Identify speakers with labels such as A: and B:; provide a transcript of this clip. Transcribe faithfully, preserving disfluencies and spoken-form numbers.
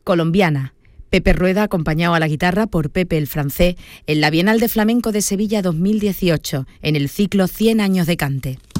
A: Colombiana. Pepe Rueda, acompañado a la guitarra por Pepe el Francés, en la Bienal de Flamenco de Sevilla dos mil dieciocho, en el ciclo cien años de cante.